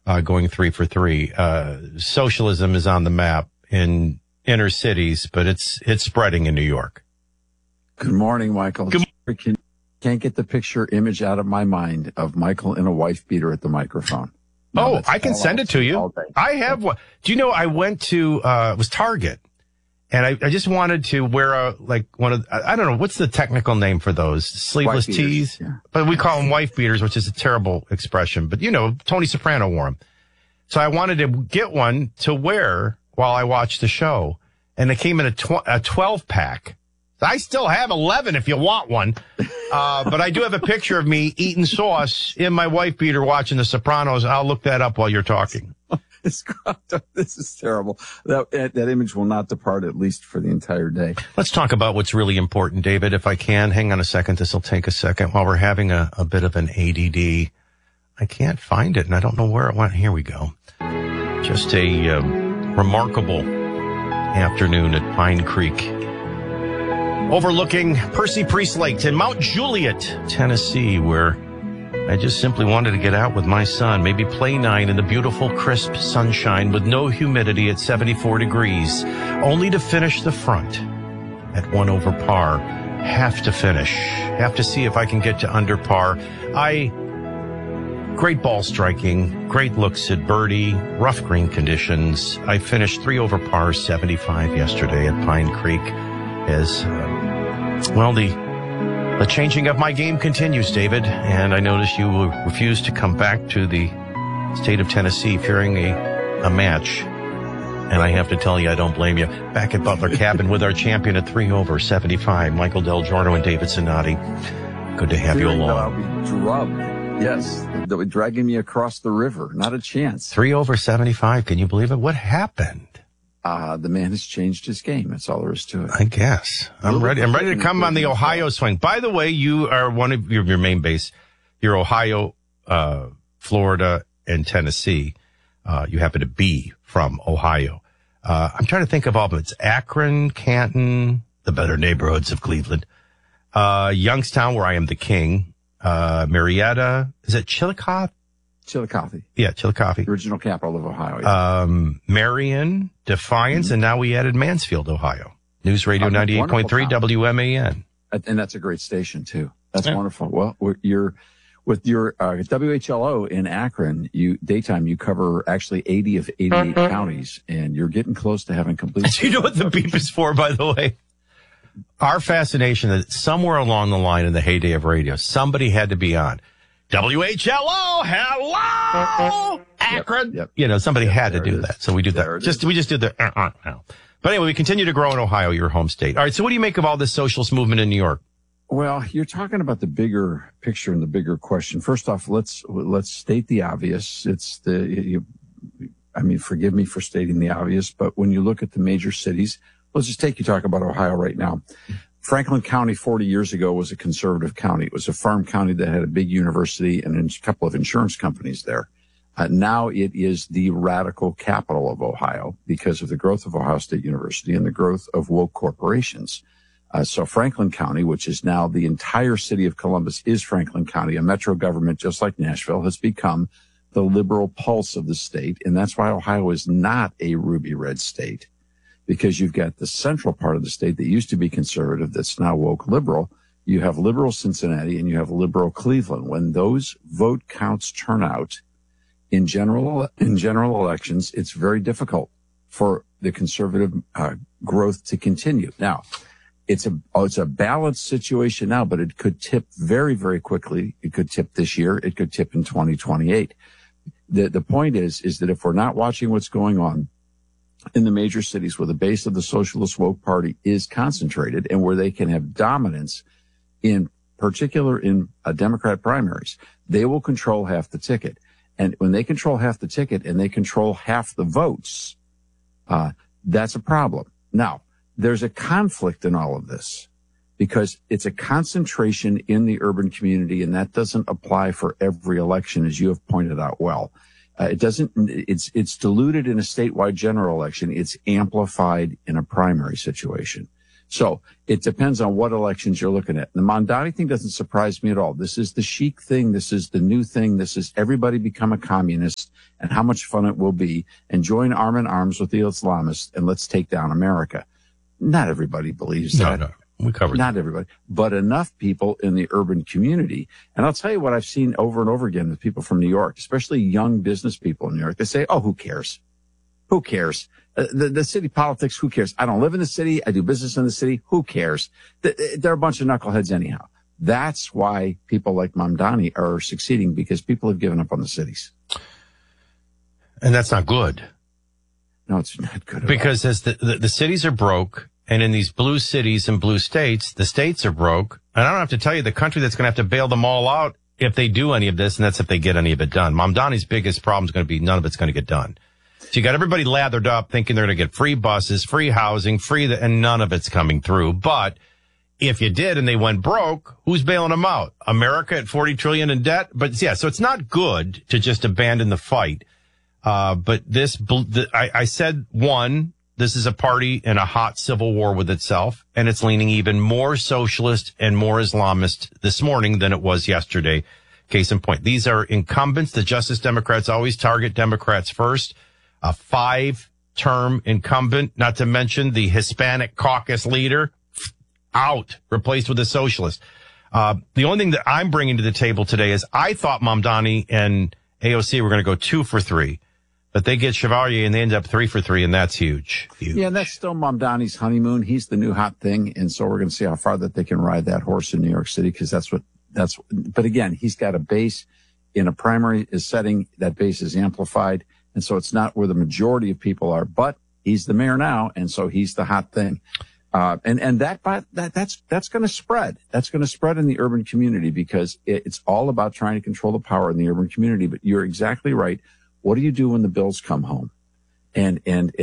going 3 for 3. Socialism is on the map in inner cities, but it's spreading in New York. Good morning, Michael. Can't get the picture image out of my mind of Michael in a wife beater at the microphone. No, I can send it to you. I have one. Do you know I went to it was Target, and I just wanted to wear one of, I don't know, what's the technical name for those? Sleeveless tees? Yeah. But we call them wife beaters, which is a terrible expression. But, Tony Soprano wore them. So I wanted to get one to wear while I watched the show. And they came in a 12-pack. I still have 11 if you want one. But I do have a picture of me eating sauce in my wife beater watching The Sopranos. I'll look that up while you're talking. This is terrible. That image will not depart, at least for the entire day. Let's talk about what's really important, David, if I can. Hang on a second. This will take a second. While we're having a bit of an ADD, I can't find it, and I don't know where it went. Here we go. Just a remarkable afternoon at Pine Creek, overlooking Percy Priest Lake in Mount Juliet, Tennessee, where I just simply wanted to get out with my son, maybe play 9 in the beautiful, crisp sunshine with no humidity at 74 degrees, only to finish the front at 1 over par. Have to see if I can get to under par. Great ball striking, great looks at birdie, rough green conditions. I finished 3 over par 75 yesterday at Pine Creek as, the changing of my game continues, David, and I notice you will refuse to come back to the state of Tennessee fearing a match. And I have to tell you, I don't blame you. Back at Butler Cabin with our champion at 3 over 75, Michael Del Giorno and David Sinati. Good to have you along. I'll be drubbed. Yes, they'll be dragging me across the river. Not a chance. 3 over 75. Can you believe it? What happened? The man has changed his game. That's all there is to it. I guess. I'm ready to come on the Ohio swing. By the way, you are one of your main base. You're Ohio, Florida, and Tennessee. You happen to be from Ohio. I'm trying to think of all of them. It's Akron, Canton, the better neighborhoods of Cleveland. Youngstown, where I am the king. Marietta. Is it Chillicothe? Chillicothe. Yeah, Chillicothe. The original capital of Ohio. Marion, Defiance, and now we added Mansfield, Ohio. News Radio 98.3 WMAN. And that's a great station, too. That's wonderful. Well, you're with your WHLO in Akron, daytime, you cover actually 80 of 88 counties, and you're getting close to having complete. Do you know what the beep is for, by the way? Our fascination that somewhere along the line in the heyday of radio, somebody had to be on. WHLO, hello, Akron. Yep. Somebody had to do that. So we do that. We just did the now. But anyway, we continue to grow in Ohio, your home state. All right. So what do you make of all this socialist movement in New York? Well, you're talking about the bigger picture and the bigger question. First off, let's state the obvious. Forgive me for stating the obvious, but when you look at the major cities, let's just talk about Ohio right now. Franklin County 40 years ago was a conservative county. It was a farm county that had a big university and a couple of insurance companies there. Now it is the radical capital of Ohio because of the growth of Ohio State University and the growth of woke corporations. So Franklin County, which is now the entire city of Columbus, is Franklin County. A metro government, just like Nashville, has become the liberal pulse of the state. And that's why Ohio is not a ruby red state. Because you've got the central part of the state that used to be conservative that's now woke liberal. You have liberal Cincinnati and you have liberal Cleveland. When those vote counts turn out in general elections, it's very difficult for the conservative growth to continue. Now, it's a balanced situation now, but it could tip very, very quickly. It could tip this year. It could tip in 2028. The point is that if we're not watching what's going on in the major cities where the base of the socialist woke party is concentrated and where they can have dominance, in particular in Democrat primaries, they will control half the ticket. And when they control half the ticket and they control half the votes, that's a problem. Now, there's a conflict in all of this because it's a concentration in the urban community, and that doesn't apply for every election, as you have pointed out well. It's diluted in a statewide general election. It's amplified in a primary situation. So it depends on what elections you're looking at. The Mamdani thing doesn't surprise me at all. This is the chic thing. This is the new thing. This is everybody become a communist and how much fun it will be and join arm in arms with the Islamists and let's take down America. Not everybody believes that. No. We covered Not everybody, but enough people in the urban community. And I'll tell you what I've seen over and over again with people from New York, especially young business people in New York. They say, oh, who cares? Who cares? The city politics, who cares? I don't live in the city. I do business in the city. Who cares? They're a bunch of knuckleheads anyhow. That's why people like Mamdani are succeeding, because people have given up on the cities. And that's not good. No, it's not good at because all. As the cities are broke, and in these blue cities and blue states, the states are broke. And I don't have to tell you the country that's going to have to bail them all out if they do any of this, and that's if they get any of it done. Mamdani's biggest problem is going to be none of it's going to get done. So you got everybody lathered up thinking they're going to get free buses, free housing, and none of it's coming through. But if you did and they went broke, who's bailing them out? America at $40 trillion in debt? But yeah, so it's not good to just abandon the fight. But I said this is a party in a hot civil war with itself, and it's leaning even more socialist and more Islamist this morning than it was yesterday. Case in point, these are incumbents. The Justice Democrats always target Democrats first. A 5-term incumbent, not to mention the Hispanic caucus leader, out, replaced with a socialist. The only thing that I'm bringing to the table today is I thought Mamdani and AOC were going to go 2 for 3. But they get Chevalier and they end up 3 for 3, and that's huge. Yeah, and that's still Mamdani's honeymoon. He's the new hot thing. And so we're going to see how far that they can ride that horse in New York City, because but again, he's got a base in a primary setting. That base is amplified. And so it's not where the majority of people are, but he's the mayor now. And so he's the hot thing. And that's going to spread. That's going to spread in the urban community, because it's all about trying to control the power in the urban community. But you're exactly right. What do you do when the bills come home and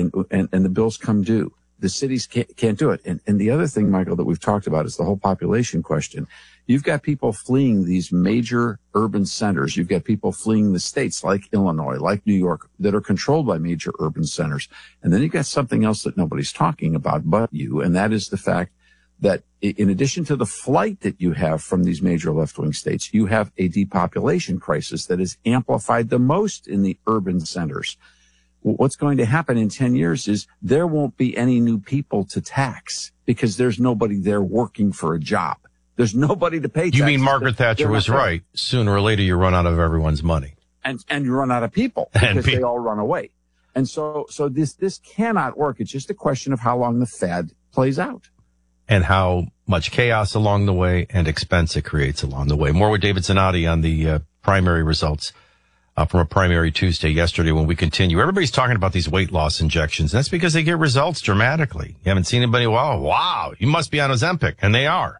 the bills come due? The cities can't do it. And the other thing, Michael, that we've talked about is the whole population question. You've got people fleeing these major urban centers. You've got people fleeing the states like Illinois, like New York, that are controlled by major urban centers. And then you've got something else that nobody's talking about but you, and that is the fact that in addition to the flight that you have from these major left-wing states, you have a depopulation crisis that is amplified the most in the urban centers. What's going to happen in 10 years is there won't be any new people to tax, because there's nobody there working for a job. There's nobody to pay taxes. You mean Margaret Thatcher was right. Sooner or later, you run out of everyone's money. And you run out of people, because they all run away. And so this cannot work. It's just a question of how long the fad plays out. And how much chaos along the way and expense it creates along the way. More with David Zanotti on the primary results from a primary Tuesday yesterday when we continue. Everybody's talking about these weight loss injections. And that's because they get results dramatically. You haven't seen anybody, wow, you must be on Ozempic. And they are.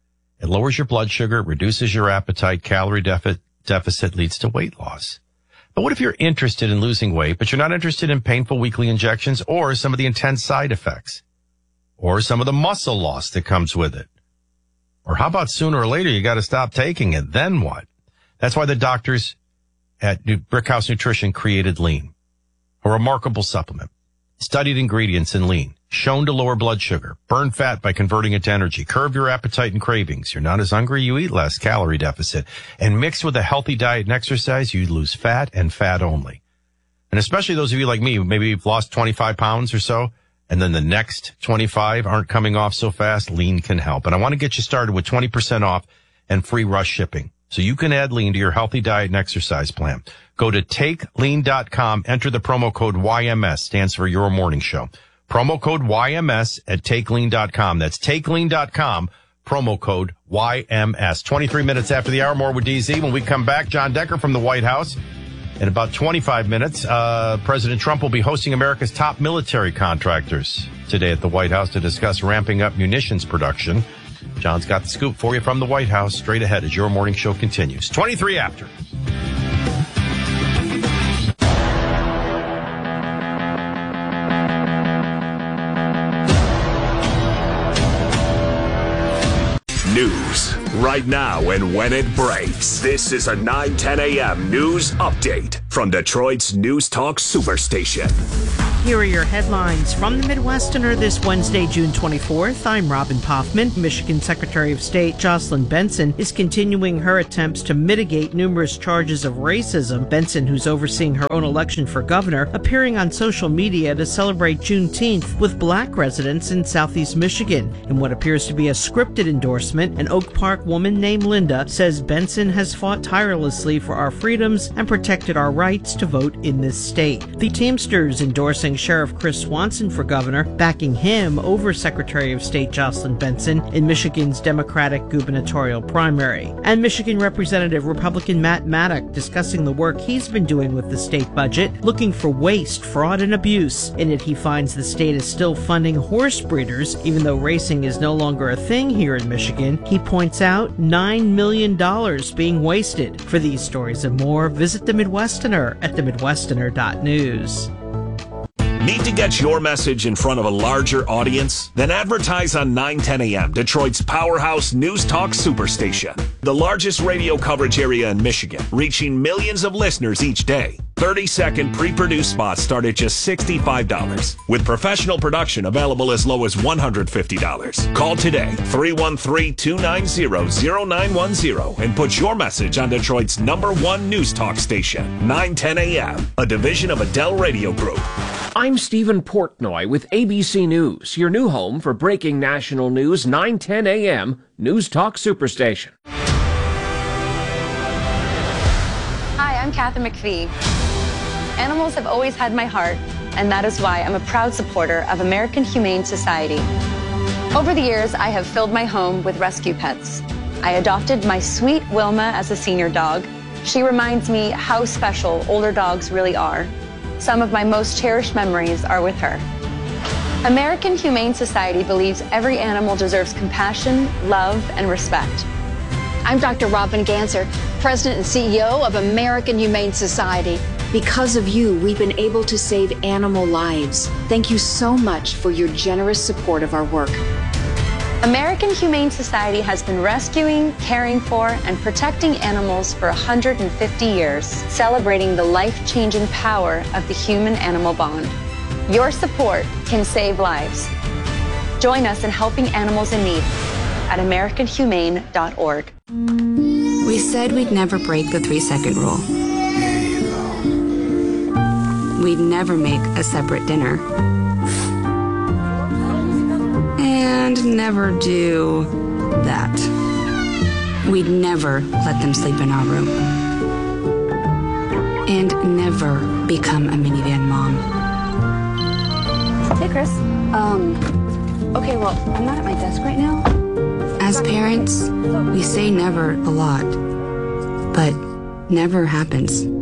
It lowers your blood sugar, reduces your appetite, calorie deficit leads to weight loss. But what if you're interested in losing weight, but you're not interested in painful weekly injections or some of the intense side effects? Or some of the muscle loss that comes with it? Or how about sooner or later you got to stop taking it? Then what? That's why the doctors at Brickhouse Nutrition created Lean, a remarkable supplement. Studied ingredients in Lean, shown to lower blood sugar, burn fat by converting it to energy, curb your appetite and cravings. You're not as hungry, you eat less, calorie deficit. And mixed with a healthy diet and exercise, you lose fat and fat only. And especially those of you like me who maybe you've lost 25 pounds or so, and then the next 25 aren't coming off so fast, Lean can help. And I want to get you started with 20% off and free rush shipping, so you can add Lean to your healthy diet and exercise plan. Go to TakeLean.com, enter the promo code YMS, stands for Your Morning Show. Promo code YMS at TakeLean.com. That's TakeLean.com, promo code YMS. 23 minutes after the hour, more with DZ. When we come back, John Decker from the White House. In about 25 minutes, President Trump will be hosting America's top military contractors today at the White House to discuss ramping up munitions production. John's got the scoop for you from the White House straight ahead as Your Morning Show continues. 23 after. News right now and when it breaks. This is a 9:10 a.m. news update from Detroit's News Talk Superstation. Here are your headlines from the Midwesterner this Wednesday, June 24th. I'm Robin Poffman. Michigan Secretary of State Jocelyn Benson is continuing her attempts to mitigate numerous charges of racism. Benson, who's overseeing her own election for governor, appearing on social media to celebrate Juneteenth with black residents in southeast Michigan. In what appears to be a scripted endorsement, an Oak Park woman named Linda says Benson has fought tirelessly for our freedoms and protected our rights to vote in this state. The Teamsters endorsing Sheriff Chris Swanson for governor, backing him over Secretary of State Jocelyn Benson in Michigan's Democratic gubernatorial primary. And Michigan Representative Republican Matt Maddock discussing the work he's been doing with the state budget, looking for waste, fraud, and abuse. In it, he finds the state is still funding horse breeders, even though racing is no longer a thing here in Michigan. He points out $9 million being wasted. For these stories and more, visit The Midwesterner at themidwesterner.news. Need to get your message in front of a larger audience? Then advertise on 910 AM, Detroit's powerhouse news talk superstation. The largest radio coverage area in Michigan, reaching millions of listeners each day. 30-second pre-produced spots start at just $65, with professional production available as low as $150. Call today, 313-290-0910, and put your message on Detroit's #1 news talk station, 910 AM, a division of Adele Radio Group. I'm Stephen Portnoy with ABC News, your new home for breaking national news, 910 AM, News Talk Superstation. Hi, I'm Kathy McPhee. Animals have always had my heart, and that is why I'm a proud supporter of American Humane Society. Over the years, I have filled my home with rescue pets. I adopted my sweet Wilma as a senior dog. She reminds me how special older dogs really are. Some of my most cherished memories are with her. American Humane Society believes every animal deserves compassion, love, and respect. I'm Dr. Robin Ganser, President and CEO of American Humane Society. Because of you, we've been able to save animal lives. Thank you so much for your generous support of our work. American Humane Society has been rescuing, caring for, and protecting animals for 150 years, celebrating the life-changing power of the human-animal bond. Your support can save lives. Join us in helping animals in need at AmericanHumane.org. We said we'd never break the 3-second rule. We'd never make a separate dinner. And never do that. We'd never let them sleep in our room. And never become a minivan mom. Hey, Chris. Okay, well, I'm not at my desk right now. As parents, we say never a lot, but never happens.